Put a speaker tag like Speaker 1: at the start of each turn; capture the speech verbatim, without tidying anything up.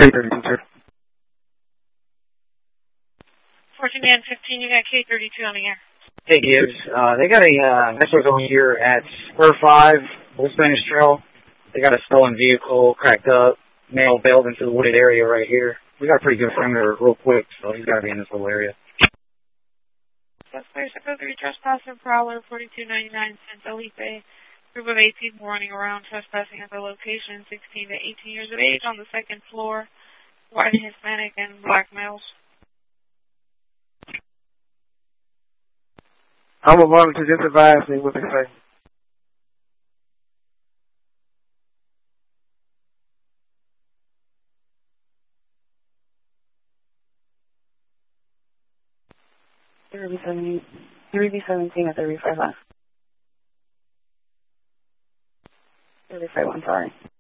Speaker 1: K thirty-two, sir.
Speaker 2: fourteen and fifteen, you got K thirty-two on the air.
Speaker 3: Hey, Gibbs. Uh, they got a uh, message over here at Spur five, Old Spanish Trail. They got a stolen vehicle, cracked up, male bailed into the wooded area right here. We got a pretty good perimeter real quick, so he's got to be in this little area.
Speaker 2: Suspect Echo three trespasser, Prowler, forty-two ninety-nine, San Felipe. Group of eight people running around trespassing at the location, sixteen to eighteen years of age, on the second floor, white, Hispanic, and black males.
Speaker 1: I'm a monitor, just advise me what they say.
Speaker 4: three B seventeen at thirty-five left. thirty-five one, sorry.